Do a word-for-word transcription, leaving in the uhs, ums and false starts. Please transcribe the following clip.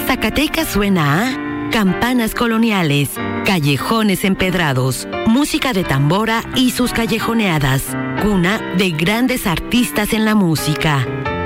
Zacatecas suena a campanas coloniales, callejones empedrados, música de tambora y sus callejoneadas, cuna de grandes artistas en la música.